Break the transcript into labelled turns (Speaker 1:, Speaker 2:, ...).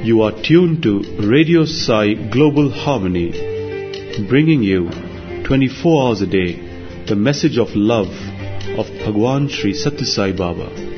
Speaker 1: You are tuned to Radio Sai Global Harmony, bringing you 24 hours a day the message of love of Bhagwan Sri Sathya Sai Baba.